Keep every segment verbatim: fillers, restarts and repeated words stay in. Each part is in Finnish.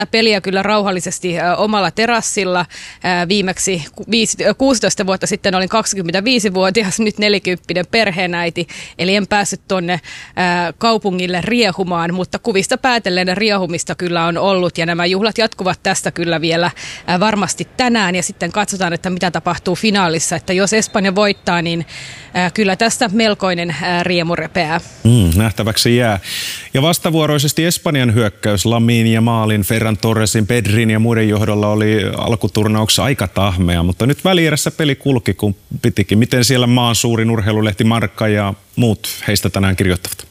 peliä kyllä rauhallisesti omalla terassilla. Viimeksi kuusitoista vuotta sitten olin kaksikymmentäviisivuotias, nyt nelikymppinen perheenäiti, eli en päässyt tuonne kaupungille riehumaan, mutta kuvista päätellen riehumista kyllä on ollut, ja nämä juhlat jatkuvat tästä kyllä vielä varmasti tänään, ja sitten katsotaan, että mitä tapahtuu finaalissa, että jos Espanja voittaa, niin kyllä tästä melkoinen riemu repeää. Mm, nähtäväksi jää. Ja vastavuoroisesti Espanjan hyökkäys Lamin ja Maalin, Ferran Torresin, Pedrin ja muiden johdolla oli alkuturnauksessa aika tahmea, mutta nyt välierässä peli kulki, kun pitikin. Miten siellä maan suurin urheilulehti Marca ja muut heistä tänään kirjoittavat?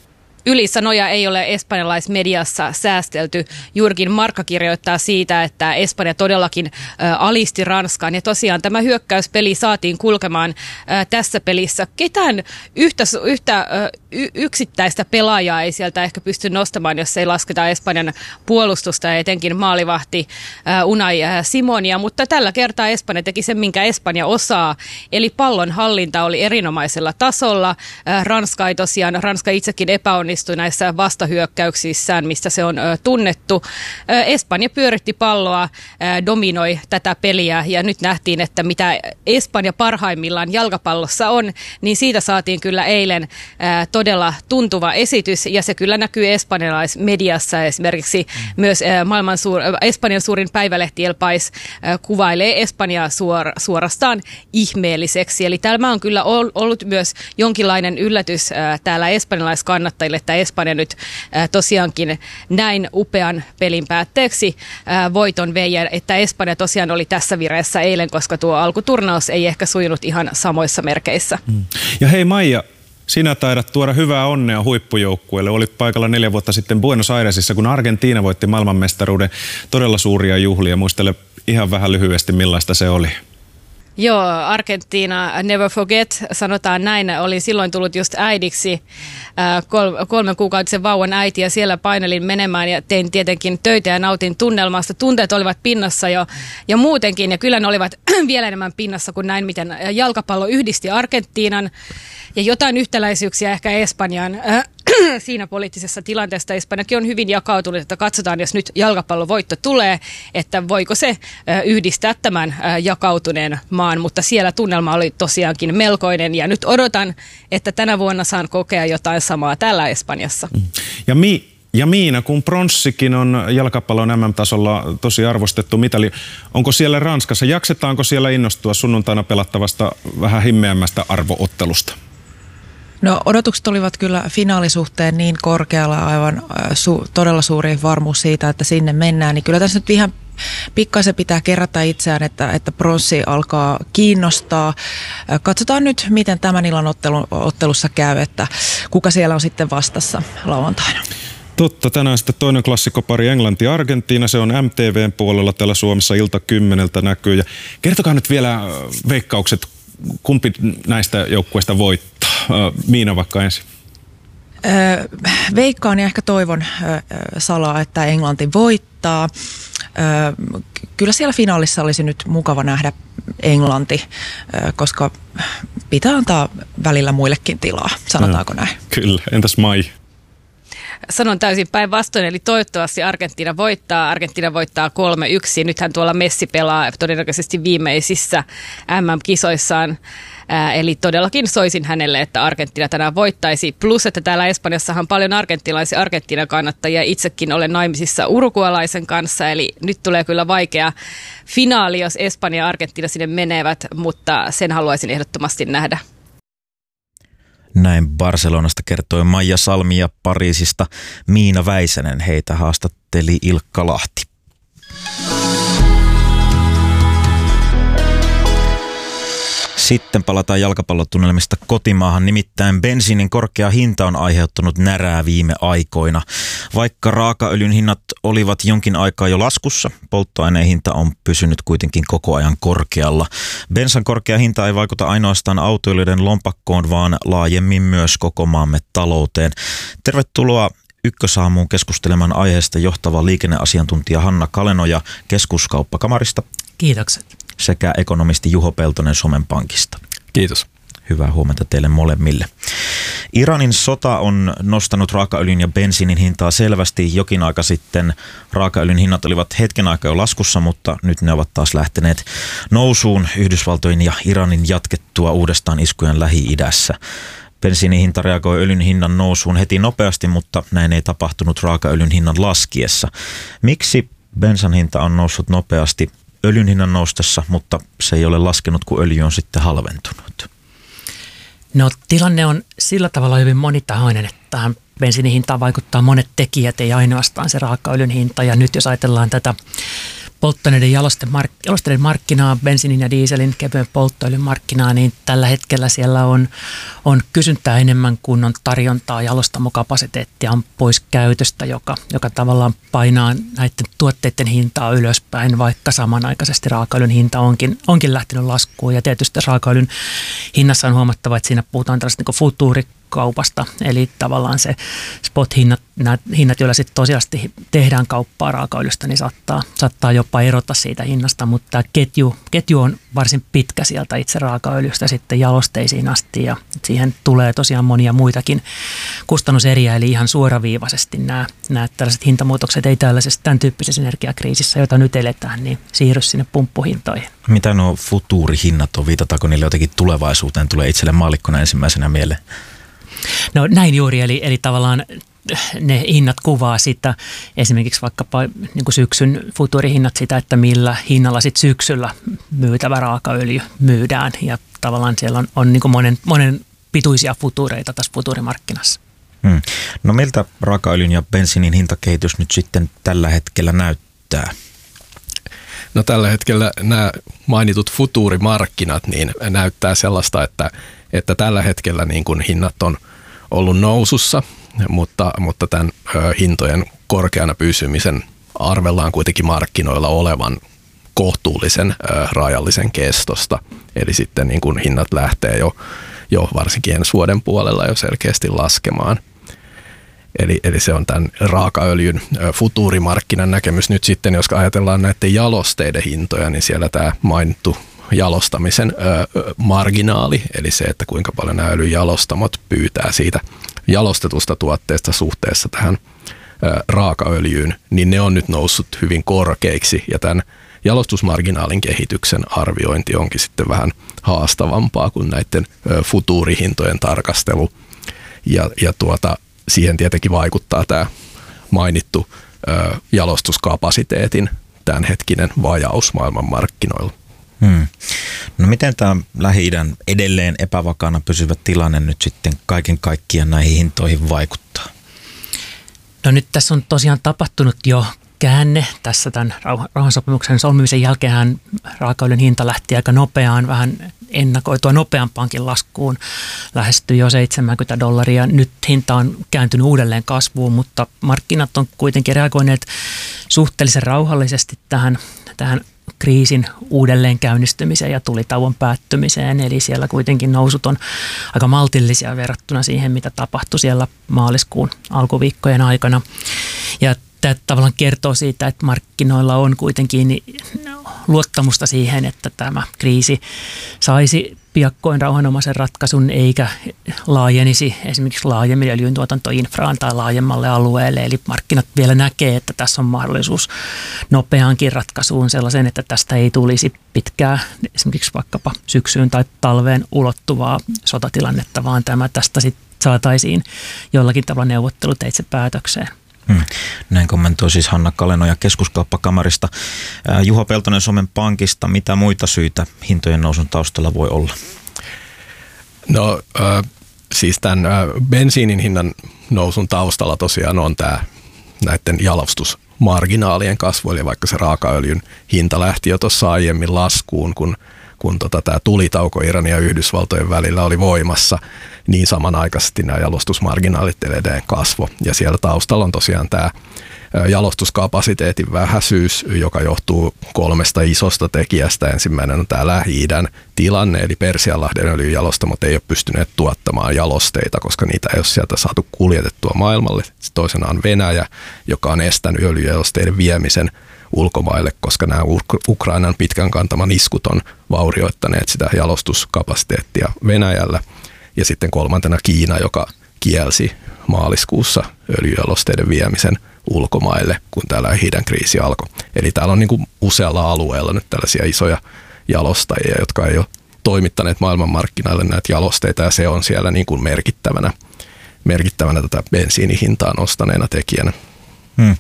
Ylisanoja ei ole espanjalaismediassa säästelty. Juurikin Marca kirjoittaa siitä, että Espanja todellakin ä, alisti Ranskaan. Ja tosiaan tämä hyökkäyspeli saatiin kulkemaan ä, tässä pelissä. Ketään yhtä, yhtä ä, y, yksittäistä pelaajaa ei sieltä ehkä pysty nostamaan, jos ei lasketa Espanjan puolustusta ja etenkin maalivahti ä, Unai ä, Simonia. Mutta tällä kertaa Espanja teki sen, minkä Espanja osaa. Eli pallon hallinta oli erinomaisella tasolla. Ä, Ranska ei tosiaan, Ranska itsekin epäonnistui näissä vastahyökkäyksissään, mistä se on ö, tunnettu. Ö, Espanja pyöritti palloa, ö, dominoi tätä peliä, ja nyt nähtiin, että mitä Espanja parhaimmillaan jalkapallossa on, niin siitä saatiin kyllä eilen ö, todella tuntuva esitys, ja se kyllä näkyy espanjalaismediassa. Esimerkiksi mm. myös ö, maailman suur, ö, Espanjan suurin päivälehti El País ö, kuvailee Espanjaa suor, suorastaan ihmeelliseksi. Eli tämä on kyllä ollut myös jonkinlainen yllätys ö, täällä espanjalaiskannattajille, että Espanja nyt äh, tosiaankin näin upean pelin päätteeksi äh, voiton vei, että Espanja tosiaan oli tässä vireessä eilen, koska tuo alkuturnaus ei ehkä sujunut ihan samoissa merkeissä. Mm. Ja hei Maija, sinä taidat tuoda hyvää onnea huippujoukkueelle. Olit paikalla neljä vuotta sitten Buenos Airesissa, kun Argentiina voitti maailmanmestaruuden. Todella suuria juhlia. Muistele ihan vähän lyhyesti, millaista se oli. Joo, Argentiina, never forget, sanotaan näin. Olin silloin tullut just äidiksi, kol- kolmen kuukautisen vauvan äiti, ja siellä painelin menemään ja tein tietenkin töitä ja nautin tunnelmasta. Tunteet olivat pinnassa jo ja muutenkin, ja kyllä ne olivat vielä enemmän pinnassa kuin näin, miten jalkapallo yhdisti Argentiinan ja jotain yhtäläisyyksiä ehkä Espanjaan. Siinä poliittisessa tilanteessa Espanjakin on hyvin jakautunut, että katsotaan, jos nyt jalkapallovoitto tulee, että voiko se yhdistää tämän jakautuneen maan, mutta siellä tunnelma oli tosiaankin melkoinen, ja nyt odotan, että tänä vuonna saan kokea jotain samaa täällä Espanjassa. Ja mi- Ja Miina, kun pronssikin on jalkapallon M M-tasolla tosi arvostettu mitali, onko siellä Ranskassa, jaksetaanko siellä innostua sunnuntaina pelattavasta vähän himmeämmästä arvoottelusta? No odotukset olivat kyllä finaalisuhteen niin korkealla, aivan su- todella suuri varmuus siitä, että sinne mennään, niin kyllä tässä nyt ihan pikkaisen pitää kerätä itseään, että, että pronssi alkaa kiinnostaa. Katsotaan nyt, miten tämän illan ottelu, ottelussa käy, että kuka siellä on sitten vastassa lauantaina. Totta, tänään sitten toinen klassikkopari Englanti-Argentiina, se on M T V:n puolella täällä Suomessa ilta kymmeneltä näkyy. Ja kertokaa nyt vielä veikkaukset, kumpi näistä joukkueista voittaa? Miina vaikka ensin. Öö, veikkaan ja ehkä toivon öö, salaa, että Englanti voittaa. Öö, kyllä siellä finaalissa olisi nyt mukava nähdä Englanti, öö, koska pitää antaa välillä muillekin tilaa, sanotaanko näin? Kyllä, entäs Mai? Sanon täysin päinvastoin, eli toivottavasti Argentiina voittaa. Argentiina voittaa kolme yksi. Nythän tuolla Messi pelaa todennäköisesti viimeisissä M M-kisoissaan. Ää, eli todellakin soisin hänelle, että Argentiina tänään voittaisi. Plus, että täällä Espanjassahan on paljon argentinalaisia Argentiinan kannattajia. Itsekin olen naimisissa urugualaisen kanssa, eli nyt tulee kyllä vaikea finaali, jos Espanja ja Argentiina sinne menevät, mutta sen haluaisin ehdottomasti nähdä. Näin Barcelonasta kertoi Maija Salmi ja Pariisista Miina Väisänen. Heitä haastatteli Ilkka Lahti. Sitten palataan jalkapallotunnelmista kotimaahan, nimittäin bensiinin korkea hinta on aiheuttanut närää viime aikoina. Vaikka raakaöljyn hinnat olivat jonkin aikaa jo laskussa, polttoaineen hinta on pysynyt kuitenkin koko ajan korkealla. Bensan korkea hinta ei vaikuta ainoastaan autoilijoiden lompakkoon, vaan laajemmin myös koko maamme talouteen. Tervetuloa Ykkösaamuun keskustelemaan aiheesta johtava liikenneasiantuntija Hanna Kalenoja Keskuskauppakamarista. Kiitokset. Sekä ekonomisti Juho Peltonen Suomen Pankista. Kiitos. Hyvää huomenta teille molemmille. Iranin sota on nostanut raakaöljyn ja bensiinin hintaa selvästi. Jokin aika sitten raakaöljyn hinnat olivat hetken aikaa jo laskussa, mutta nyt ne ovat taas lähteneet nousuun Yhdysvaltojen ja Iranin jatkettua uudestaan iskujen Lähi-idässä. Bensiinin hinta reagoi öljyn hinnan nousuun heti nopeasti, mutta näin ei tapahtunut raakaöljyn hinnan laskiessa. Miksi bensan hinta on noussut nopeasti öljyn hinnan noustessa, mutta se ei ole laskenut, kun öljy on sitten halventunut? No tilanne on sillä tavalla hyvin monitahoinen, että tähän bensiinin hintaan vaikuttaa monet tekijät, ei ainoastaan se raakaöljyn hinta. Ja nyt jos ajatellaan tätä polttoaineiden jalosteiden markkinaa, bensiinin ja dieselin kevyen polttoöljyn markkinaa, niin tällä hetkellä siellä on, on kysyntää enemmän kuin on tarjontaa. Jalostamokapasiteettia on pois käytöstä, joka, joka tavallaan painaa näiden tuotteiden hintaa ylöspäin, vaikka samanaikaisesti raakaöljyn hinta onkin, onkin lähtenyt laskuun. Ja tietysti raakaöljyn hinnassa on huomattava, että siinä puhutaan tällaista niin futuuri kaupasta, eli tavallaan se spot-hinnat, nämä hinnat, joilla sitten tosiasti tehdään kauppaa raakaöljystä, niin saattaa, saattaa jopa erota siitä hinnasta, mutta tämä ketju, ketju on varsin pitkä sieltä itse raakaöljystä sitten jalosteisiin asti, ja siihen tulee tosiaan monia muitakin kustannuseriä, eli ihan suoraviivaisesti nämä, nämä tällaiset hintamuutokset ei tällaisessa tämän tyyppisessä energiakriisissä, jota nyt eletään, niin siirry sinne pumppuhintoihin. Mitä nuo futuurihinnat on? Viitataanko niille jotenkin tulevaisuuteen? Tulee itselle maallikkona ensimmäisenä mieleen. No näin juuri, eli, eli tavallaan ne hinnat kuvaa sitä, esimerkiksi vaikkapa niin kuin syksyn futuurihinnat sitä, että millä hinnalla sit syksyllä myytävä raakaöljy myydään, ja tavallaan siellä on, on niin kuin monen, monen pituisia futuureita tässä futuurimarkkinassa. Hmm. No miltä raakaöljyn ja bensiinin hintakehitys nyt sitten tällä hetkellä näyttää? No tällä hetkellä nämä mainitut futuurimarkkinat niin näyttää sellaista, että, että tällä hetkellä niin kuin hinnat on ollut nousussa, mutta, mutta tämän ö, hintojen korkeana pysymisen arvellaan kuitenkin markkinoilla olevan kohtuullisen ö, rajallisen kestosta. Eli sitten niin kuin hinnat lähtee jo, jo varsinkin ensi vuoden puolella jo selkeästi laskemaan. Eli, eli se on tämän raakaöljyn futuurimarkkinan näkemys. Nyt sitten, jos ajatellaan näiden jalosteiden hintoja, niin siellä tämä mainittu jalostamisen ö, marginaali, eli se, että kuinka paljon nämä öljyn jalostamot pyytää siitä jalostetusta tuotteesta suhteessa tähän ö, raakaöljyyn, niin ne on nyt noussut hyvin korkeiksi, ja tämän jalostusmarginaalin kehityksen arviointi onkin sitten vähän haastavampaa kuin näiden ö, futuurihintojen tarkastelu, ja, ja tuota, siihen tietenkin vaikuttaa tämä mainittu ö, jalostuskapasiteetin tämänhetkinen vajaus maailmanmarkkinoilla. Hmm. No miten tämä Lähi-idän edelleen epävakaana pysyvä tilanne nyt sitten kaiken kaikkiaan näihin hintoihin vaikuttaa? No nyt tässä on tosiaan tapahtunut jo käänne tässä tämän rauhansopimuksen solmimisen jälkeen. Raakaöljyn hinta lähti aika nopeaan, vähän ennakoitua nopeampaankin laskuun, lähestyi jo seitsemänkymmentä dollaria. Nyt hinta on kääntynyt uudelleen kasvuun, mutta markkinat on kuitenkin reagoineet suhteellisen rauhallisesti tähän, tähän kriisin uudelleen käynnistymiseen ja tulitauon päättymiseen. Eli siellä kuitenkin nousut on aika maltillisia verrattuna siihen, mitä tapahtui siellä maaliskuun alkuviikkojen aikana. Ja tämä tavallaan kertoo siitä, että markkinoilla on kuitenkin luottamusta siihen, että tämä kriisi saisi piakkoin rauhanomaisen ratkaisun eikä laajenisi esimerkiksi laajemmin öljyntuotantoinfraan tai laajemmalle alueelle. Eli markkinat vielä näkee, että tässä on mahdollisuus nopeaankin ratkaisuun sellaisen, että tästä ei tulisi pitkää esimerkiksi vaikkapa syksyyn tai talveen ulottuvaa sotatilannetta, vaan tämä tästä sitten saataisiin jollakin tavalla neuvotteluteitse päätökseen. Hmm. Näin kommentoi siis Hanna Kalenoja Keskuskauppakamarista. Juha Peltonen Suomen Pankista. Mitä muita syitä hintojen nousun taustalla voi olla? No äh, siis tämän äh, bensiinin hinnan nousun taustalla tosiaan on tämä näiden jalostusmarginaalien kasvu, eli vaikka se raakaöljyn hinta lähti jo tuossa aiemmin laskuun, kun kun tota, tämä tulitauko Iranin ja Yhdysvaltojen välillä oli voimassa, niin samanaikaisesti nämä jalostusmarginaalit edelleen kasvo. Ja siellä taustalla on tosiaan tämä jalostuskapasiteetin vähäisyys, joka johtuu kolmesta isosta tekijästä. Ensimmäinen on tämä Lähi-idän tilanne, eli Persianlahden öljyjalostamot ei ole pystyneet tuottamaan jalosteita, koska niitä ei ole sieltä saatu kuljetettua maailmalle. Toisena on Venäjä, joka on estänyt öljyjalosteiden viemisen ulkomaille, koska nämä Ukrainan pitkän kantaman iskut on vaurioittaneet sitä jalostuskapasiteettia Venäjällä. Ja sitten kolmantena Kiina, joka kielsi maaliskuussa öljyjalosteiden viemisen ulkomaille, kun täällä Lähi-idän kriisi alkoi. Eli täällä on niin kuin usealla alueella nyt tällaisia isoja jalostajia, jotka ei ole toimittaneet maailmanmarkkinoille näitä jalosteita, ja se on siellä niin kuin merkittävänä, merkittävänä tätä bensiinihintaa nostaneena tekijänä. Hmm.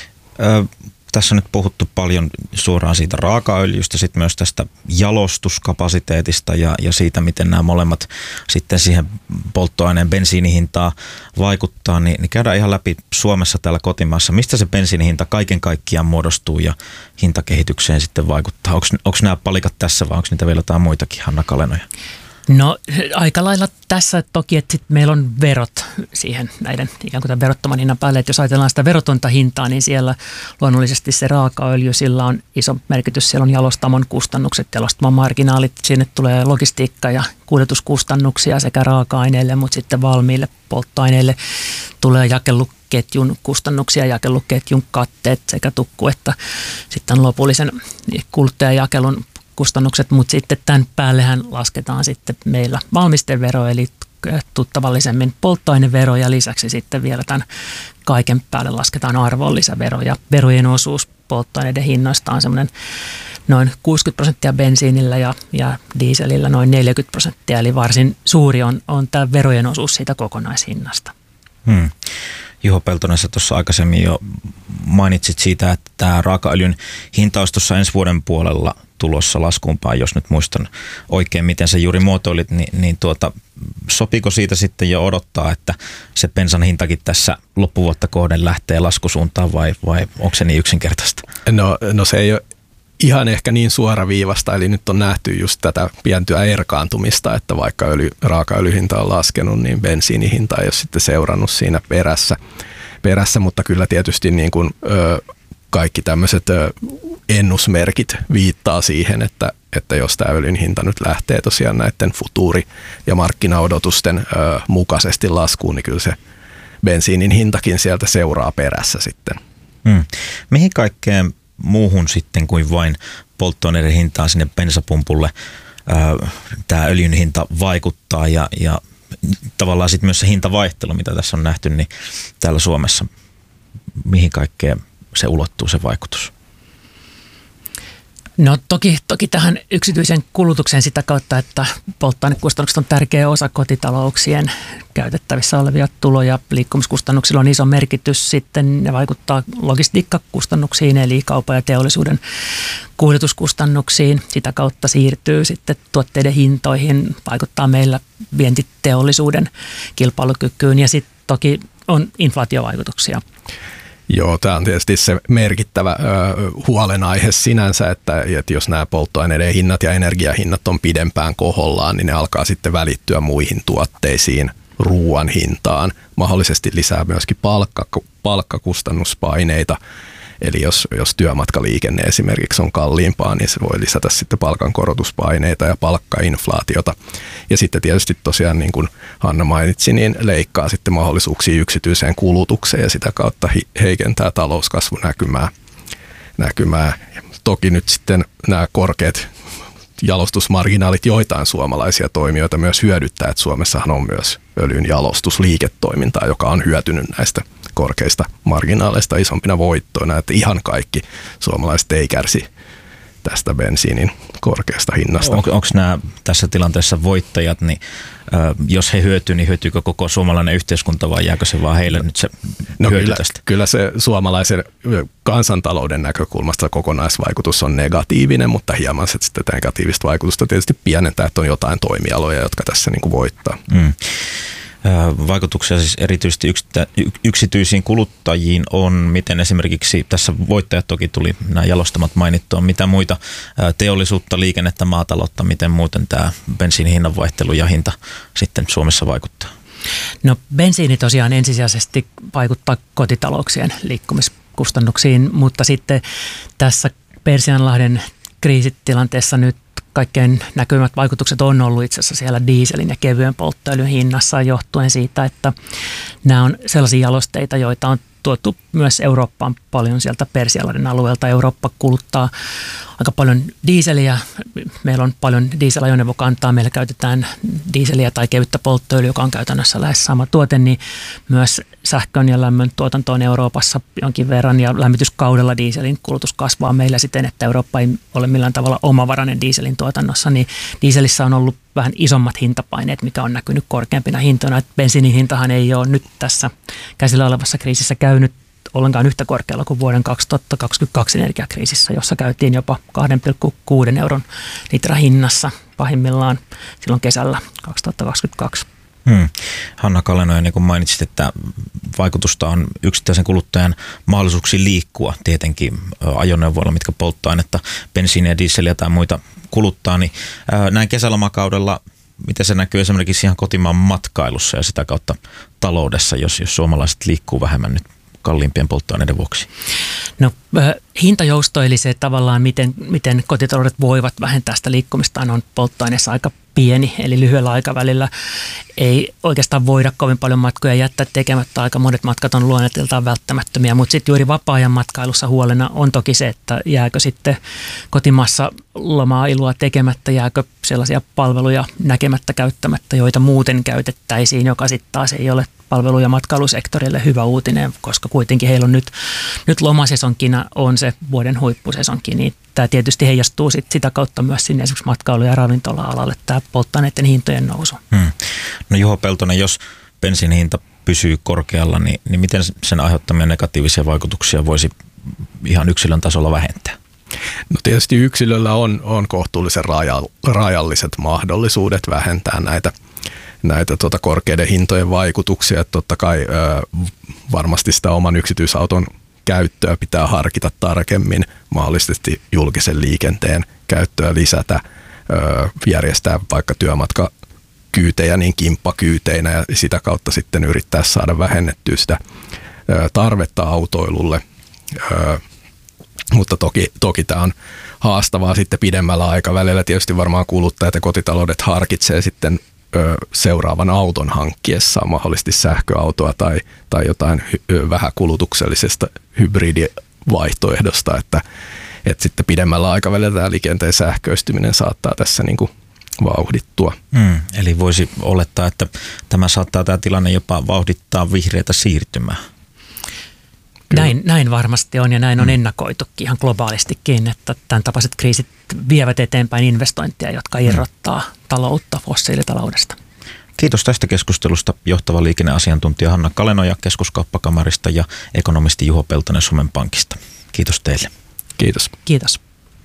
Ö- Tässä on nyt puhuttu paljon suoraan siitä raakaöljystä, sitten myös tästä jalostuskapasiteetista ja, ja siitä, miten nämä molemmat sitten siihen polttoaineen bensiinihintaan vaikuttaa, niin, niin käydään ihan läpi Suomessa täällä kotimaassa. Mistä se bensiinihinta kaiken kaikkiaan muodostuu ja hintakehitykseen sitten vaikuttaa? Onko nämä palikat tässä vai onko niitä vielä jotain muitakin, Hanna Kalenoja? No aika lailla tässä toki, että sit meillä on verot siihen näiden ikään kuin tämän verottoman hinnan päälle, että jos ajatellaan sitä verotonta hintaa, niin siellä luonnollisesti se raakaöljy, sillä on iso merkitys, siellä on jalostamon kustannukset, jalostamon marginaalit, sinne tulee logistiikka ja kuljetuskustannuksia sekä raaka-aineille, mutta sitten valmiille polttoaineille tulee jakeluketjun kustannuksia, jakeluketjun katteet sekä tukku, että sitten lopullisen kuluttajajakelun kustannukset, mutta sitten tämän päällehän lasketaan sitten meillä valmistevero, eli tavallisemmin polttoainevero ja lisäksi sitten vielä tämän kaiken päälle lasketaan arvonlisävero ja verojen osuus polttoaineiden hinnoista on semmoinen noin kuusikymmentä prosenttia bensiinillä ja, ja dieselillä noin neljäkymmentä prosenttia, eli varsin suuri on, on tämä verojen osuus siitä kokonaishinnasta. Hmm. Juho Peltonen, sä tuossa aikaisemmin jo mainitsit siitä, että tämä raakaöljyn hinta olisi tuossa ensi vuoden puolella tulossa laskuunpäin, jos nyt muistan oikein, miten se juuri muotoilit, niin, niin tuota, sopiko siitä sitten jo odottaa, että se bensan hintakin tässä loppuvuotta kohden lähtee laskusuuntaan vai, vai onko se niin yksinkertaista? No, no se ei ole ihan ehkä niin suoraviivasta, eli nyt on nähty just tätä pientyä erkaantumista, että vaikka öljy, raakaöljyhinta on laskenut, niin bensiinihinta ei ole sitten seurannut siinä perässä, perässä mutta kyllä tietysti niin kuin, ö, kaikki tämmöiset ö, ennusmerkit viittaa siihen, että, että jos tämä öljyn hinta nyt lähtee tosiaan näiden futuuri- ja markkinaodotusten ö, mukaisesti laskuun, niin kyllä se bensiinin hintakin sieltä seuraa perässä sitten. Hmm. Mihin kaikkeen muuhun sitten kuin vain polttoaineiden hintaan sinne bensapumpulle tämä öljyn hinta vaikuttaa ja, ja tavallaan sitten myös se hintavaihtelu, mitä tässä on nähty, niin täällä Suomessa, mihin kaikkeen se ulottuu se vaikutus? No toki, toki tähän yksityisen kulutukseen sitä kautta, että polttoainekustannukset on tärkeä osa kotitalouksien käytettävissä olevia tuloja. Liikkumiskustannuksilla on iso merkitys. Sitten ne vaikuttaa logistiikkakustannuksiin eli kaupan ja teollisuuden kuljetuskustannuksiin. Sitä kautta siirtyy sitten tuotteiden hintoihin, vaikuttaa meillä vientiteollisuuden kilpailukykyyn ja sitten toki on inflaatiovaikutuksia. Joo, tämä on tietysti se merkittävä ö, huolenaihe sinänsä, että, että jos nämä polttoaineiden hinnat ja energiahinnat on pidempään kohollaan, niin ne alkaa sitten välittyä muihin tuotteisiin, ruoan hintaan, mahdollisesti lisää myöskin palkka, palkkakustannuspaineita. Eli jos, jos työmatkaliikenne esimerkiksi on kalliimpaa, niin se voi lisätä sitten palkankorotuspaineita ja palkkainflaatiota. Ja sitten tietysti tosiaan, niin kuin Hanna mainitsi, niin leikkaa sitten mahdollisuuksia yksityiseen kulutukseen ja sitä kautta heikentää talouskasvunäkymää. Näkymää. Toki nyt sitten nämä korkeat jalostusmarginaalit joitain suomalaisia toimijoita myös hyödyttää, että Suomessahan on myös öljyn jalostusliiketoimintaa, joka on hyötynyt näistä korkeista marginaaleista isompina voittoina, että ihan kaikki suomalaiset ei kärsi tästä bensiinin korkeasta hinnasta. On, onko nämä tässä tilanteessa voittajat, niin ö, jos he hyötyy, niin hyötyykö koko suomalainen yhteiskunta vai jääkö se vaan heille nyt se no hyöty kyllä, tästä? Kyllä se suomalaisen kansantalouden näkökulmasta kokonaisvaikutus on negatiivinen, mutta hieman se sitten negatiivista vaikutusta tietysti pienentää, että on jotain toimialoja, jotka tässä niin kuin voittaa. Mm. Vaikutuksia siis erityisesti yksityisiin kuluttajiin on, miten esimerkiksi tässä voittajat toki tuli nämä jalostamat mainittua, mitä muita teollisuutta, liikennettä, maataloutta, miten muuten tämä bensiinin hinnan vaihtelu ja hinta sitten Suomessa vaikuttaa? No bensiini tosiaan ensisijaisesti vaikuttaa kotitalouksien liikkumis kuljetuskustannuksiin, mutta sitten tässä Persianlahden kriisitilanteessa nyt kaikkein näkyvät vaikutukset on ollut itse asiassa siellä dieselin ja kevyen polttoöljyn hinnassa johtuen siitä, että nämä on sellaisia jalosteita, joita on tuotu myös Eurooppaan paljon sieltä Persianlahden alueelta. Eurooppa kuluttaa aika paljon dieseliä. Meillä on paljon dieselajoneuvokantaa. Meillä käytetään dieseliä tai kevyttä polttoöljyä, joka on käytännössä lähes sama tuote, niin myös sähkön ja lämmön tuotanto on Euroopassa jonkin verran ja lämmityskaudella dieselin kulutus kasvaa meillä siten, että Eurooppa ei ole millään tavalla omavarainen dieselin tuotannossa, niin dieselissä on ollut vähän isommat hintapaineet, mikä on näkynyt korkeampina hintoina. Bensiinin hintahan ei ole nyt tässä käsillä olevassa kriisissä käynyt ollenkaan yhtä korkealla kuin vuoden kaksituhattakaksikymmentäkaksi energiakriisissä, jossa käytiin jopa kaksi pilkku kuusi euron litra hinnassa pahimmillaan silloin kesällä kaksituhattakaksikymmentäkaksi. Hmm. Hanna Kalenoja, niin kuin mainitsit, että vaikutusta on yksittäisen kuluttajan mahdollisuuksiin liikkua tietenkin ajoneuvoilla, mitkä polttoainetta, bensiiniä, dieseliä tai muita kuluttaa, niin näin kesälomakaudella, miten se näkyy esimerkiksi ihan kotimaan matkailussa ja sitä kautta taloudessa, jos, jos suomalaiset liikkuu vähemmän nyt kalliimpien polttoaineiden vuoksi? No hintajousto eli se tavallaan, miten, miten kotitaloudet voivat vähentää sitä liikkumistaan on polttoaineessa aika pieni, eli lyhyellä aikavälillä ei oikeastaan voida kovin paljon matkoja jättää tekemättä. Aika monet matkat on luonteeltaan välttämättömiä, mutta sitten juuri vapaa-ajan matkailussa huolena on toki se, että jääkö sitten kotimaassa lomaa ilua tekemättä, jääkö sellaisia palveluja näkemättä, käyttämättä, joita muuten käytettäisiin, joka sitten taas ei ole palvelu- ja matkailusektorille hyvä uutinen, koska kuitenkin heillä on nyt, nyt lomasesonkina on se vuoden huippusesonki, niin tämä tietysti heijastuu sit sitä kautta myös sinne esimerkiksi matkailu- ja ravintola-alalle, tämä polttoaineiden hintojen nousu. Hmm. No Juho Peltonen, jos bensiinin hinta pysyy korkealla, niin, niin miten sen aiheuttamia negatiivisia vaikutuksia voisi ihan yksilön tasolla vähentää? No tietysti yksilöllä on, on kohtuullisen raja, rajalliset mahdollisuudet vähentää näitä näitä tuota korkeiden hintojen vaikutuksia. Että totta kai ö, varmasti sitä oman yksityisauton käyttöä pitää harkita tarkemmin, mahdollisesti julkisen liikenteen käyttöä lisätä, ö, järjestää vaikka työmatkakyytejä niin kimppakyyteinä ja sitä kautta sitten yrittää saada vähennettyä sitä ö, tarvetta autoilulle. Ö, mutta toki, toki tämä on haastavaa sitten pidemmällä aikavälillä. Tietysti varmaan kuluttajat ja kotitaloudet harkitsee sitten seuraavan auton hankkiessaan mahdollisesti sähköautoa tai, tai jotain hy, vähäkulutuksellisesta hybridivaihtoehdosta, että, että sitten pidemmällä aikavälillä tämä liikenteen sähköistyminen saattaa tässä niin kuin vauhdittua. Mm, eli voisi olettaa, että tämä saattaa tämä tilanne jopa vauhdittaa vihreätä siirtymää. Näin, näin varmasti on ja näin on ennakoitukin ihan globaalistikin, että tämän tapaiset kriisit vievät eteenpäin investointeja, jotka irrottaa taloutta fossiilitaloudesta. Kiitos tästä keskustelusta johtava liikenneasiantuntija Hanna Kalenoja Keskuskauppakamarista ja ekonomisti Juho Peltonen Suomen Pankista. Kiitos teille. Kiitos. Kiitos.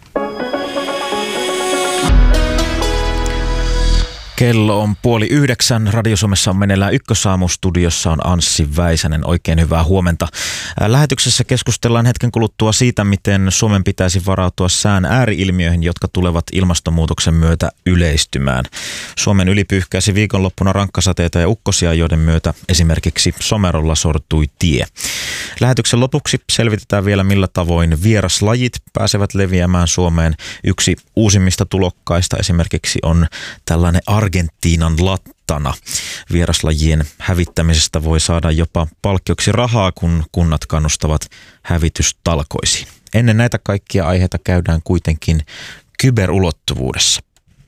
Kello on puoli yhdeksän. Radio Suomessa on meneillään Ykkösaamu. Studiossa on Anssi Väisänen. Oikein hyvää huomenta. Lähetyksessä keskustellaan hetken kuluttua siitä, miten Suomen pitäisi varautua sään ääriilmiöihin, jotka tulevat ilmastonmuutoksen myötä yleistymään. Suomen ylipyyhkäisi viikonloppuna rankkasateita ja ukkosia, joiden myötä esimerkiksi Somerolla sortui tie. Lähetyksen lopuksi selvitetään vielä, millä tavoin vieraslajit pääsevät leviämään Suomeen. Yksi uusimmista tulokkaista esimerkiksi on tällainen Argentiinan lattana. Vieraslajien hävittämisestä voi saada jopa palkkioksi rahaa, kun kunnat kannustavat hävitystalkoisiin. Ennen näitä kaikkia aiheita käydään kuitenkin kyberulottuvuudessa.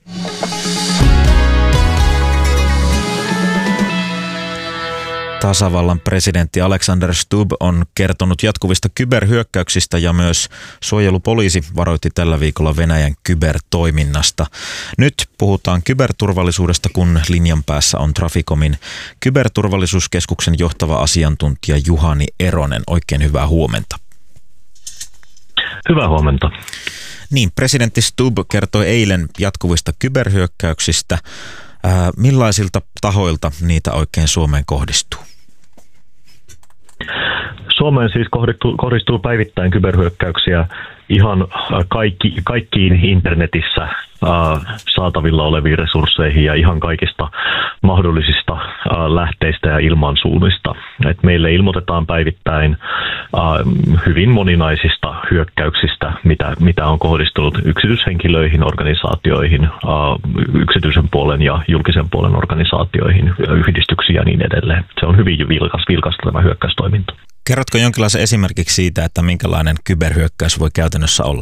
Tasavallan presidentti Alexander Stubb on kertonut jatkuvista kyberhyökkäyksistä ja myös suojelupoliisi varoitti tällä viikolla Venäjän kybertoiminnasta. Nyt puhutaan kyberturvallisuudesta, kun linjan päässä on Traficomin kyberturvallisuuskeskuksen johtava asiantuntija Juhani Eronen. Oikein hyvää huomenta. Hyvää huomenta. Niin, presidentti Stubb kertoi eilen jatkuvista kyberhyökkäyksistä. Ää, millaisilta tahoilta niitä oikein Suomeen kohdistuu? Suomeen siis kohdistuu päivittäin kyberhyökkäyksiä ihan kaikki, kaikkiin internetissä saatavilla oleviin resursseihin ja ihan kaikista mahdollisista lähteistä ja ilmansuunnista. Et meille ilmoitetaan päivittäin hyvin moninaisista hyökkäyksistä, mitä, mitä on kohdistunut yksityishenkilöihin, organisaatioihin, yksityisen puolen ja julkisen puolen organisaatioihin, yhdistyksiin ja niin edelleen. Se on hyvin vilkas, vilkasta tämä hyökkäystoiminta. Kerrotko jonkinlaisen esimerkiksi siitä, että minkälainen kyberhyökkäys voi käytännössä olla?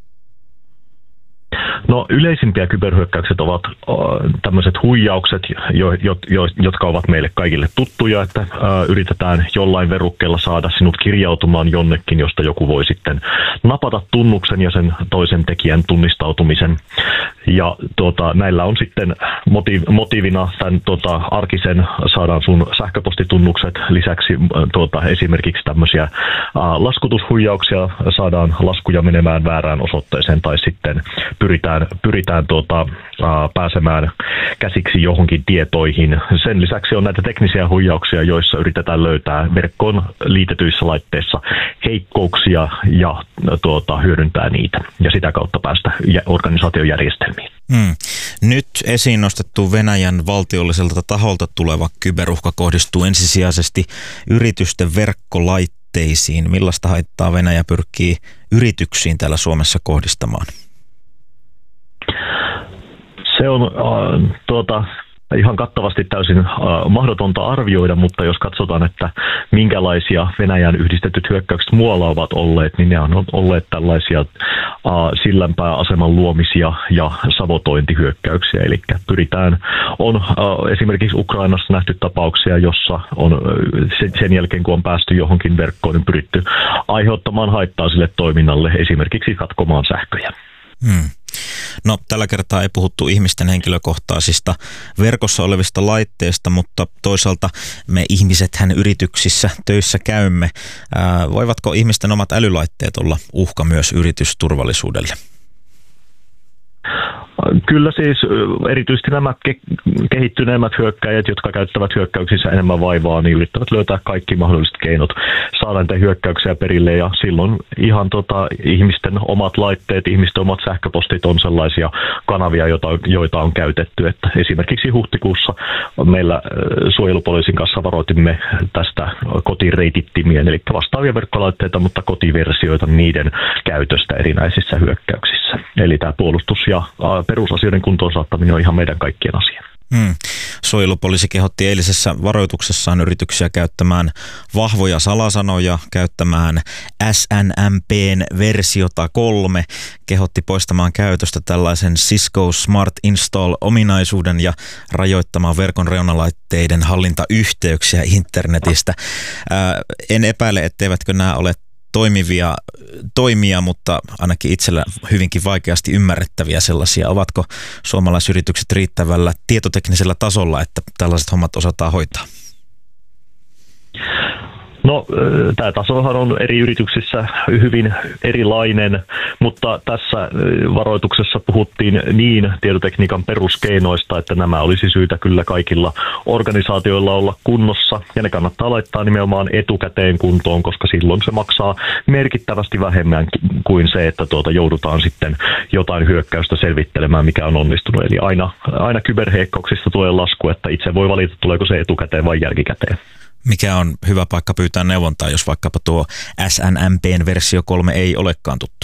No yleisimpiä kyberhyökkäykset ovat tämmöiset huijaukset, jo, jo, jo, jotka ovat meille kaikille tuttuja, että ä, yritetään jollain verukkeella saada sinut kirjautumaan jonnekin, josta joku voi sitten napata tunnuksen ja sen toisen tekijän tunnistautumisen. Ja tuota, näillä on sitten motiv, motiivina tämän tuota, arkisen saadaan sun sähköpostitunnukset, lisäksi tuota, esimerkiksi tämmöisiä ä, laskutushuijauksia, saadaan laskuja menemään väärään osoitteeseen tai sitten pyritään pyritään tuota, ää, pääsemään käsiksi johonkin tietoihin. Sen lisäksi on näitä teknisiä huijauksia, joissa yritetään löytää verkkoon liitetyissä laitteissa heikkouksia ja tuota, hyödyntää niitä ja sitä kautta päästä organisaatiojärjestelmiin. Hmm. Nyt esiin nostettu Venäjän valtiolliselta taholta tuleva kyberuhka kohdistuu ensisijaisesti yritysten verkkolaitteisiin. Millaista haittaa Venäjä pyrkii yrityksiin täällä Suomessa kohdistamaan? Se on äh, tuota, ihan kattavasti täysin äh, mahdotonta arvioida, mutta jos katsotaan, että minkälaisia Venäjän yhdistetyt hyökkäykset muualla ovat olleet, niin ne on olleet tällaisia äh, sillanpääaseman luomisia ja sabotointihyökkäyksiä. Eli pyritään, on äh, esimerkiksi Ukrainassa nähty tapauksia, jossa on sen, sen jälkeen, kun on päästy johonkin verkkoon, niin pyritty aiheuttamaan haittaa sille toiminnalle, esimerkiksi katkomaan sähköjä. Hmm. No, tällä kertaa ei puhuttu ihmisten henkilökohtaisista verkossa olevista laitteista, mutta toisaalta me ihmisethän yrityksissä töissä käymme. Ää, voivatko ihmisten omat älylaitteet olla uhka myös yritysturvallisuudelle? Kyllä siis erityisesti nämä ke- kehittyneemmät hyökkäjät, jotka käyttävät hyökkäyksissä enemmän vaivaa, niin yrittävät löytää kaikki mahdolliset keinot saada näitä hyökkäyksiä perille. Ja silloin ihan tota, ihmisten omat laitteet, ihmisten omat sähköpostit on sellaisia kanavia, joita, joita on käytetty. Että esimerkiksi huhtikuussa meillä suojelupoliisin kanssa varoitimme tästä kotireitittimien, eli vastaavia verkkolaitteita, mutta kotiversioita niiden käytöstä erinäisissä hyökkäyksissä. Eli tämä puolustus ja perusasioiden kuntoon saattaminen on ihan meidän kaikkien asia. Hmm. Suojelupoliisi kehotti eilisessä varoituksessaan yrityksiä käyttämään vahvoja salasanoja, käyttämään S N M P:n versiota kolme, kehotti poistamaan käytöstä tällaisen Cisco Smart Install-ominaisuuden ja rajoittamaan verkon reunalaitteiden hallintayhteyksiä internetistä. Ää, en epäile, etteivätkö nämä ole toimivia toimia, mutta ainakin itsellä hyvinkin vaikeasti ymmärrettäviä sellaisia. Ovatko suomalaisyritykset riittävällä tietoteknisellä tasolla, että tällaiset hommat osataan hoitaa? No, tämä tasohan on eri yrityksissä hyvin erilainen, mutta tässä varoituksessa puhuttiin niin tietotekniikan peruskeinoista, että nämä olisi syytä kyllä kaikilla organisaatioilla olla kunnossa, ja ne kannattaa laittaa nimenomaan etukäteen kuntoon, koska silloin se maksaa merkittävästi vähemmän kuin se, että tuota joudutaan sitten jotain hyökkäystä selvittelemään, mikä on onnistunut. Eli aina, aina kyberheikkouksista tulee lasku, että itse voi valita, tuleeko se etukäteen vai jälkikäteen. Mikä on hyvä paikka pyytää neuvontaa, jos vaikkapa tuo S N M P:n versio kolme ei olekaan tuttu?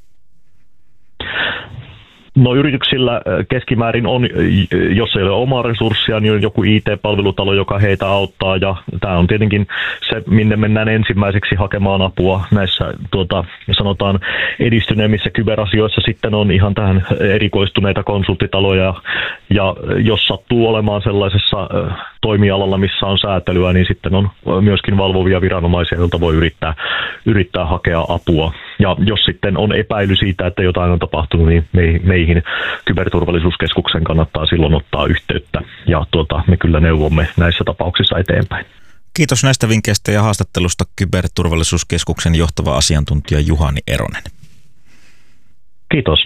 No yrityksillä keskimäärin on, jos ei ole omaa resurssia, niin on joku I T-palvelutalo, joka heitä auttaa, ja tämä on tietenkin se, minne mennään ensimmäiseksi hakemaan apua näissä tuota, sanotaan edistyneemmissä kyberasioissa. Sitten on ihan tähän erikoistuneita konsulttitaloja, ja jos sattuu olemaan sellaisessa toimialalla, missä on säätelyä, niin sitten on myöskin valvovia viranomaisia, joilta voi yrittää, yrittää hakea apua. Ja jos sitten on epäily siitä, että jotain on tapahtunut, niin meihin Kyberturvallisuuskeskuksen kannattaa silloin ottaa yhteyttä, ja tuota, me kyllä neuvomme näissä tapauksissa eteenpäin. Kiitos näistä vinkkeistä ja haastattelusta Kyberturvallisuuskeskuksen johtava asiantuntija Juhani Eronen. Kiitos.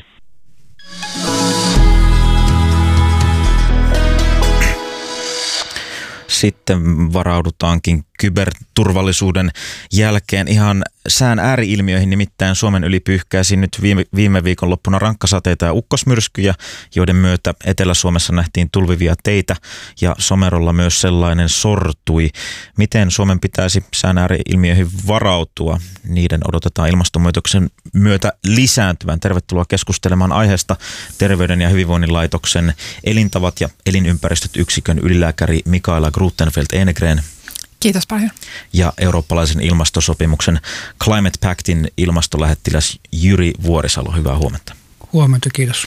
Sitten varaudutaankin kyberturvallisuuden jälkeen ihan sään ääriilmiöihin, nimittäin Suomen yli pyyhkäisi nyt viime, viime viikon loppuna rankkasateita ja ukkosmyrskyjä, joiden myötä Etelä-Suomessa nähtiin tulvivia teitä ja Somerolla myös sellainen sortui. Miten Suomen pitäisi sään ääriilmiöihin varautua? Niiden odotetaan ilmastonmuutoksen myötä lisääntyvän. Tervetuloa keskustelemaan aiheesta Terveyden ja hyvinvoinnin laitoksen elintavat ja elinympäristöt yksikön ylilääkäri Mikaela Gruttenfeldt-Enegren. Kiitos paljon. Ja eurooppalaisen ilmastosopimuksen Climate Pactin ilmastolähettiläs Jyri Vuorisalo. Hyvää huomenta. Huomenta, kiitos.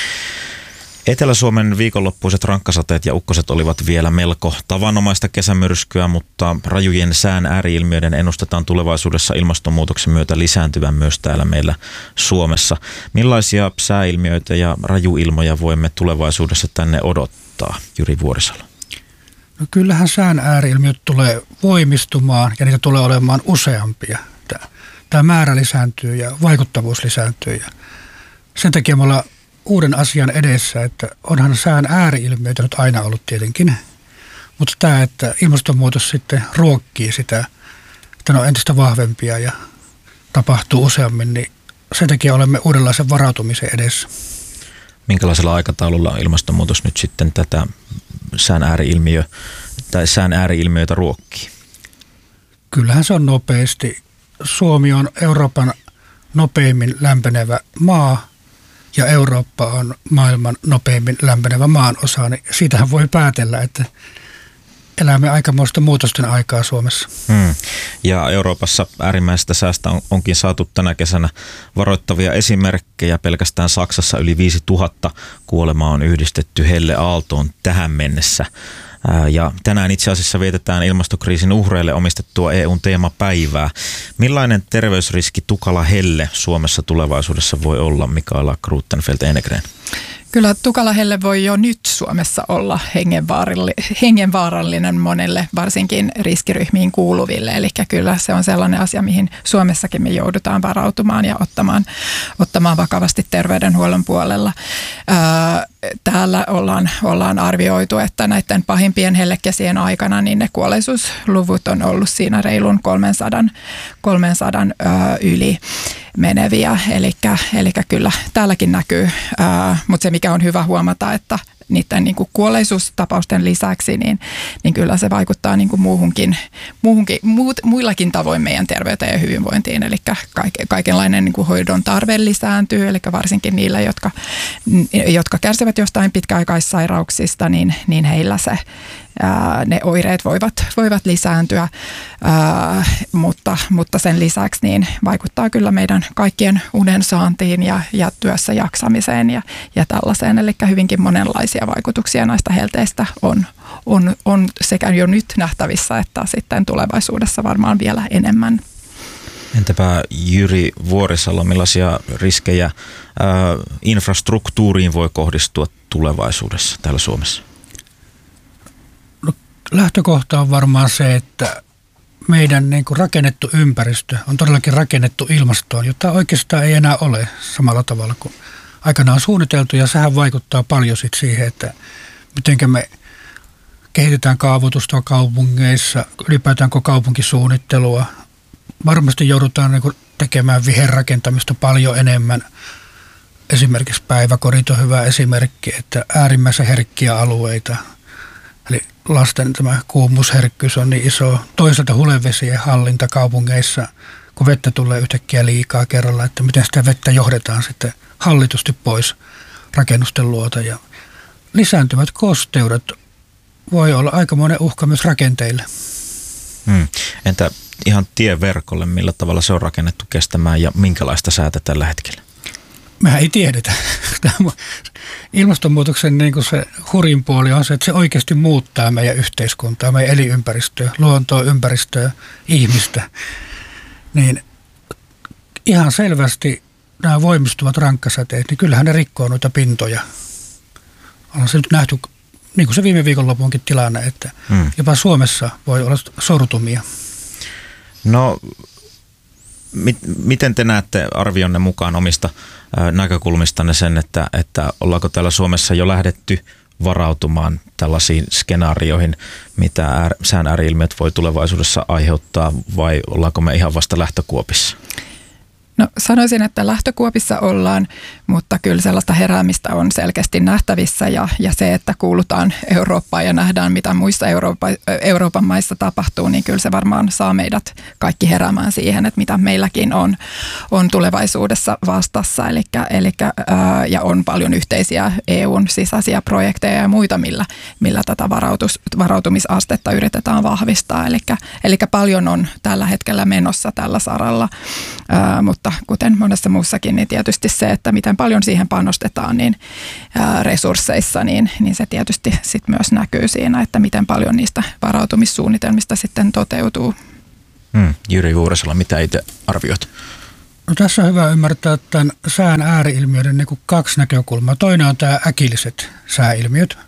Etelä-Suomen viikonloppuiset rankkasateet ja ukkoset olivat vielä melko tavanomaista kesämyrskyä, mutta rajujen sään ääriilmiöiden ennustetaan tulevaisuudessa ilmastonmuutoksen myötä lisääntyvän myös täällä meillä Suomessa. Millaisia sääilmiöitä ja rajuilmoja voimme tulevaisuudessa tänne odottaa, Jyri Vuorisalo? No kyllähän sään ääriilmiöt tulee voimistumaan ja niitä tulee olemaan useampia. Tämä määrä lisääntyy ja vaikuttavuus lisääntyy. Ja sen takia me ollaan uuden asian edessä, että onhan sään ääriilmiöitä nyt aina ollut tietenkin. Mutta tämä, että ilmastonmuutos sitten ruokkii sitä, että ne on entistä vahvempia ja tapahtuu useammin, niin sen takia olemme uudenlaisen varautumisen edessä. Minkälaisella aikataululla ilmastonmuutos nyt sitten tätä sään ääriilmiö tai sään ääriilmiöitä ruokkii? Kyllähän se on nopeasti. Suomi on Euroopan nopeimmin lämpenevä maa ja Eurooppa on maailman nopeimmin lämpenevä maanosa. Niin siitähän voi päätellä, että elämme aikamoista muutosten aikaa Suomessa. Hmm. Ja Euroopassa äärimmäisestä säästä on, onkin saatu tänä kesänä varoittavia esimerkkejä. Pelkästään Saksassa yli viisituhatta kuolemaa on yhdistetty helleaaltoon tähän mennessä. Ää, ja tänään itse asiassa vietetään ilmastokriisin uhreille omistettua E U:n teemapäivää. Millainen terveysriski tukala helle Suomessa tulevaisuudessa voi olla, Mikaela Gruttenfeldt-Enegren? Kyllä tukala helle voi jo nyt Suomessa olla hengenvaarallinen monelle, varsinkin riskiryhmiin kuuluville. Eli kyllä se on sellainen asia, mihin Suomessakin me joudutaan varautumaan ja ottamaan, ottamaan vakavasti terveydenhuollon puolella. Täällä ollaan, ollaan arvioitu, että näiden pahimpien hellekesien aikana niin ne kuolleisuusluvut on ollut siinä reilun kolmesataa, kolmesataa yli meneviä. Eli kyllä täälläkin näkyy, mutta se mikä on hyvä huomata, että niiden niin kuin kuolleisuustapausten lisäksi, niin, niin kyllä se vaikuttaa niin kuin muuhunkin, muuhunkin, muut, muillakin tavoin meidän terveyteen ja hyvinvointiin. Eli kaikenlainen niin kuin hoidon tarve lisääntyy, eli varsinkin niillä, jotka, jotka kärsivät jostain pitkäaikaissairauksista, niin, niin heillä se, ää, ne oireet voivat, voivat lisääntyä, ää, mutta, mutta sen lisäksi niin vaikuttaa kyllä meidän kaikkien unen saantiin ja, ja työssä jaksamiseen ja, ja tällaiseen, eli hyvinkin monenlaisia vaikutuksia näistä helteistä on, on, on sekä jo nyt nähtävissä että sitten tulevaisuudessa varmaan vielä enemmän. Entäpä Jyri Vuorisalo, millaisia riskejä ää, infrastruktuuriin voi kohdistua tulevaisuudessa täällä Suomessa? No, lähtökohta on varmaan se, että meidän niin kuin rakennettu ympäristö on todellakin rakennettu ilmastoon, jota oikeastaan ei enää ole samalla tavalla kuin aikanaan suunniteltu, ja sehän vaikuttaa paljon sit siihen, että miten me kehitetään kaavoitusta kaupungeissa, ylipäätään kaupunkisuunnittelua. Varmasti joudutaan niin kuin tekemään viherrakentamista paljon enemmän. Esimerkiksi päiväkodit on hyvä esimerkki, että äärimmäisen herkkiä alueita. Eli lasten tämä kuumuusherkkyys on niin iso. Toisaalta hulevesien hallinta kaupungeissa, kun vettä tulee yhtäkkiä liikaa kerralla, että miten sitä vettä johdetaan sitten hallitusti pois rakennusten luota. Ja lisääntyvät kosteudet voi olla aikamoinen uhka myös rakenteille. Hmm. Entä ihan tieverkolle, millä tavalla se on rakennettu kestämään ja minkälaista säätä tällä hetkellä? Mehän ei tiedetä. Ilmastonmuutoksen niin kuin se hurjin puoli on se, että se oikeasti muuttaa meidän yhteiskuntaa, meidän elinympäristöä, luontoa, ympäristöä, ihmistä. Niin ihan selvästi nämä voimistuvat rankkasateet, niin kyllähän ne rikkoo noita pintoja. On se nyt nähty, niin kuin se viime viikonlopunkin tilanne, että hmm. jopa Suomessa voi olla sortumia. No, mit, miten te näette arvionne mukaan omista ä, näkökulmistanne sen, että, että ollaanko täällä Suomessa jo lähdetty varautumaan tällaisiin skenaarioihin, mitä äär, sään ääri-ilmiöt voi tulevaisuudessa aiheuttaa, vai ollaanko me ihan vasta lähtökuopissa? No sanoisin, että lähtökuopissa ollaan, mutta kyllä sellaista heräämistä on selkeästi nähtävissä ja, ja se, että kuulutaan Eurooppaan ja nähdään, mitä muissa Eurooppa, Euroopan maissa tapahtuu, niin kyllä se varmaan saa meidät kaikki heräämään siihen, että mitä meilläkin on, on tulevaisuudessa vastassa. Elikkä, elikkä, ää, ja on paljon yhteisiä E U:n sisäisiä projekteja ja muita, millä, millä tätä varautus, varautumisastetta yritetään vahvistaa. Elikkä, elikkä paljon on tällä hetkellä menossa tällä saralla, ää, mutta kuten monessa muussakin, niin tietysti se, että miten paljon siihen panostetaan niin ää, resursseissa, niin, niin se tietysti sit myös näkyy siinä, että miten paljon niistä varautumissuunnitelmista sitten toteutuu. Hmm. Jyri Vuoresalo, mitä itse arvioit? No, tässä on hyvä ymmärtää tämän sään ääri-ilmiöiden niin kuin kaksi näkökulmaa. Toinen on tämä äkilliset sääilmiöt,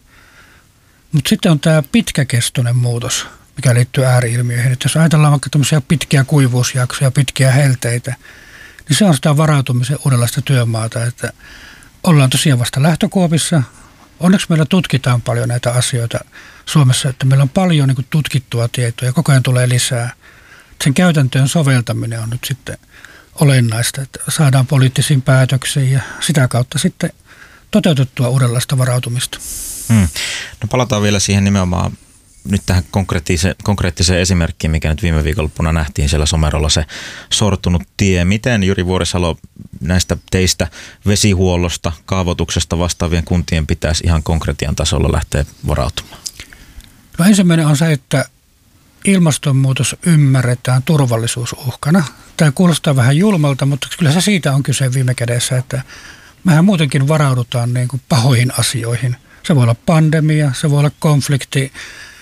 mutta sitten on tämä pitkäkestoinen muutos, mikä liittyy ääri-ilmiöihin. Että jos ajatellaan vaikka tämmöisiä pitkiä kuivuusjaksoja, pitkiä helteitä, niin se on sitä varautumisen uudenlaista työmaata, että ollaan tosiaan vasta lähtökuopissa. Onneksi meillä tutkitaan paljon näitä asioita Suomessa, että meillä on paljon niin kuin tutkittua tietoa ja koko ajan tulee lisää. Sen käytäntöön soveltaminen on nyt sitten olennaista, että saadaan poliittisiin päätöksiin ja sitä kautta sitten toteutettua uudenlaista varautumista. Hmm. No palataan vielä siihen nimenomaan nyt tähän konkreettiseen, konkreettiseen esimerkkiin, mikä nyt viime viikonloppuna nähtiin siellä Somerolla, se sortunut tie. Miten, Jyri Vuoresalo, näistä teistä vesihuollosta, kaavoituksesta vastaavien kuntien pitäisi ihan konkretian tasolla lähteä varautumaan? No ensimmäinen on se, että ilmastonmuutos ymmärretään turvallisuusuhkana. Tämä kuulostaa vähän julmalta, mutta kyllä se siitä on kyse viime kädessä, että mehän muutenkin varaudutaan niin kuin pahoihin asioihin. Se voi olla pandemia, se voi olla konflikti,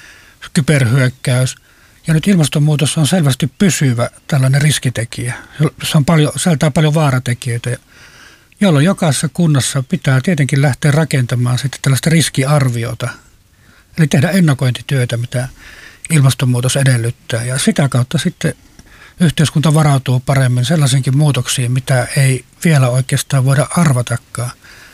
kyberhyökkäys. Ja nyt ilmastonmuutos on selvästi pysyvä tällainen riskitekijä. Se on paljon, sisältää paljon vaaratekijöitä, jolloin jokaisessa kunnassa pitää tietenkin lähteä rakentamaan sitten tällaista riskiarviota. Eli tehdä ennakointityötä, mitä ilmastonmuutos edellyttää. Ja sitä kautta sitten yhteiskunta varautuu paremmin sellaisenkin muutoksiin, mitä ei vielä oikeastaan voida arvatakaan.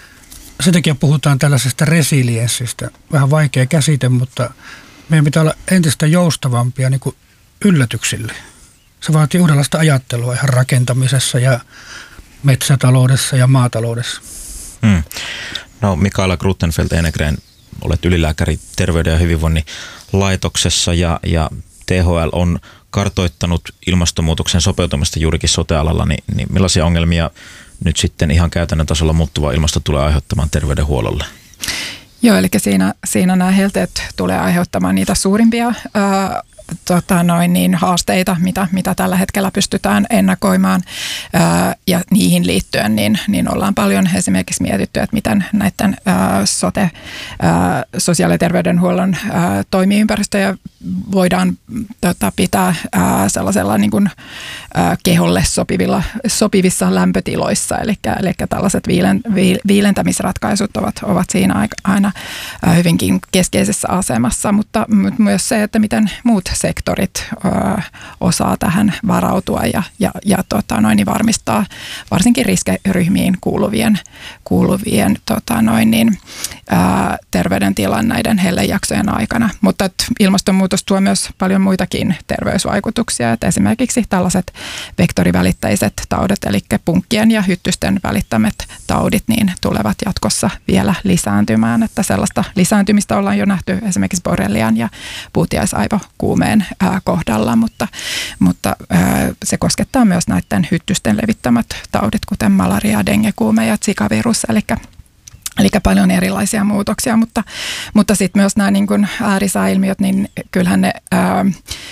Sen takia puhutaan tällaisesta resilienssistä. Vähän vaikea käsite, mutta meidän pitää olla entistä joustavampia niin kuin yllätyksille. Se vaatii uudenlaista ajattelua ihan rakentamisessa ja metsätaloudessa ja maataloudessa. Hmm. No Mikaela Gruttenfeldt-Enegren, olet ylilääkäri Terveyden ja hyvinvoinnin laitoksessa ja, ja T H L on kartoittanut ilmastonmuutoksen sopeutumista juurikin sote-alalla, niin, niin millaisia ongelmia nyt sitten ihan käytännön tasolla muuttuva ilmasto tulee aiheuttamaan terveydenhuollolle? Joo, eli siinä, siinä nämä helteet tulee aiheuttamaan niitä suurimpia ää, tota noin niin, haasteita, mitä, mitä tällä hetkellä pystytään ennakoimaan. Ää, ja niihin liittyen niin, niin ollaan paljon esimerkiksi mietitty, että miten näiden ää, sote, ää, sosiaali- ja terveydenhuollon ää, toimiympäristöjä voidaan tota, pitää ää, sellaisella niin kuin, ää, keholle sopivilla, sopivissa lämpötiloissa. Eli, eli tällaiset viilen, viilentämisratkaisut ovat, ovat siinä aina ää, hyvinkin keskeisessä asemassa, mutta myös se, että miten muut sektorit ää, osaa tähän varautua ja, ja, ja tota, noin, niin varmistaa varsinkin riskiryhmiin kuuluvien, kuuluvien tota, noin, niin, ää, terveydentilan näiden hellejaksojen aikana. Mutta ilmastonmuutos tuo myös paljon muitakin terveysvaikutuksia, että esimerkiksi tällaiset vektorivälittäiset taudet, eli punkkien ja hyttysten välittämät taudit, niin tulevat jatkossa vielä lisääntymään, että sellaista lisääntymistä ollaan jo nähty esimerkiksi borrelian ja puutiaisaivokuumeen ää, kohdalla, mutta, mutta ää, se koskettaa myös näiden hyttysten levittämät taudit, kuten malaria, dengekuume ja zika-virus, eli Eli paljon erilaisia muutoksia, mutta, mutta sitten myös nämä niin kuin äärisääilmiöt, niin kyllähän ne ää,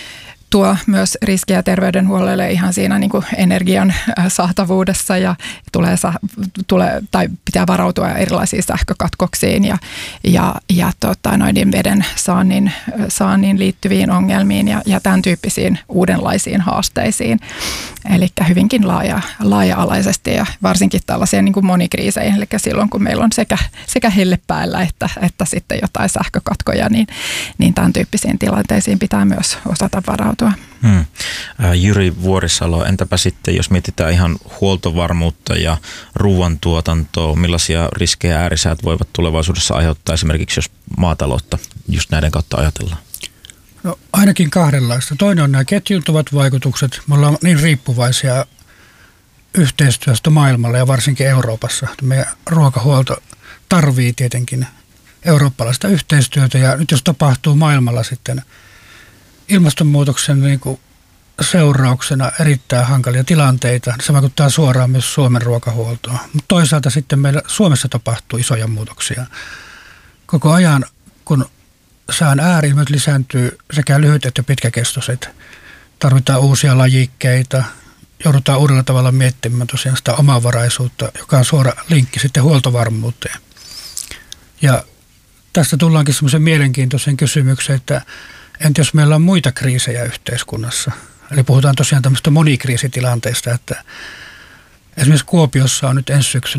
tuo myös riskejä terveydenhuollolle ihan siinä niin kuin energian saatavuudessa ja tulee, tulee, tai pitää varautua erilaisiin sähkökatkoksiin ja, ja, ja tota, noiden veden saannin, saannin liittyviin ongelmiin ja, ja tämän tyyppisiin uudenlaisiin haasteisiin. Eli hyvinkin laaja, laaja-alaisesti ja varsinkin tällaisia niin kuin monikriiseihin, eli silloin kun meillä on sekä, sekä helle päällä että, että sitten jotain sähkökatkoja, niin, niin tämän tyyppisiin tilanteisiin pitää myös osata varautua. perusteltua. Hmm. Jyri Vuorisalo, entäpä sitten, jos mietitään ihan huoltovarmuutta ja ruoantuotantoa, millaisia riskejä äärisäät voivat tulevaisuudessa aiheuttaa esimerkiksi, jos maataloutta just näiden kautta ajatellaan? No ainakin kahdenlaista. Toinen on nämä ketjuntuvat vaikutukset. Me ollaan niin riippuvaisia yhteistyöstä maailmalla ja varsinkin Euroopassa. Meidän ruokahuolto tarvii tietenkin eurooppalaista yhteistyötä ja nyt jos tapahtuu maailmalla sitten ilmastonmuutoksen niin kuin seurauksena erittäin hankalia tilanteita, niin se vaikuttaa suoraan myös Suomen ruokahuoltoon. Mutta toisaalta sitten meillä Suomessa tapahtuu isoja muutoksia. Koko ajan, kun sään ääri-ilmiöt lisääntyy sekä lyhyt että pitkäkestoiset, tarvitaan uusia lajikkeita, joudutaan uudella tavalla miettimään tosiaan sitä omavaraisuutta, joka on suora linkki sitten huoltovarmuuteen. Ja tästä tullaankin semmoisen mielenkiintoisen kysymykseen, että entä jos meillä on muita kriisejä yhteiskunnassa? Eli puhutaan tosiaan tämmöistä monikriisitilanteista, että esimerkiksi Kuopiossa on nyt ensi syksynä